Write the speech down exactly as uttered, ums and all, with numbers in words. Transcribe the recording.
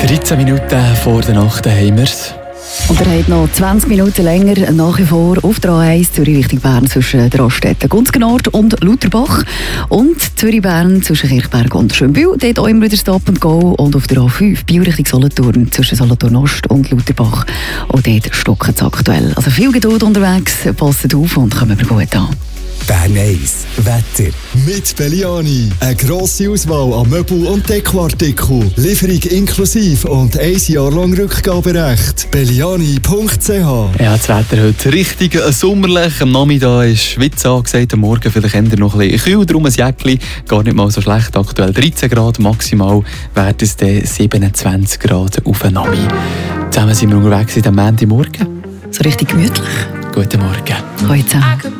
dreizehn Minuten vor der Nacht haben wir's. Und er hat noch zwanzig Minuten länger nach wie vor auf der A eins Zürich Richtung Bern zwischen der Raststätte Gunzgenort und Lauterbach und Zürich-Bern zwischen Kirchberg und Schönbühl. Dort auch immer wieder Stop and Go und auf der A fünf Biel Richtung Solothurn zwischen Solothurn Ost und Lauterbach. Und dort stocken es aktuell. Also viel Geduld unterwegs, passt auf und kommen wir gut an. Bern eins Wetter. Mit Belliani. Eine grosse Auswahl an Möbel- und Dekoartikeln. Lieferung inklusive und ein Jahr lang Rückgaberecht. Belliani punkt c h. Ja, das Wetter heute richtig sommerlich. Am Nachmittag ist Schwitze angesagt, am Morgen vielleicht eher noch ein bisschen kühl, darum ein Jäckchen. Gar nicht mal so schlecht. Aktuell dreizehn Grad, maximal werden es dann siebenundzwanzig Grad auf den Nami. Zusammen sind wir unterwegs in den Montagmorgen. So richtig gemütlich. Guten Morgen. Hallo zusammen.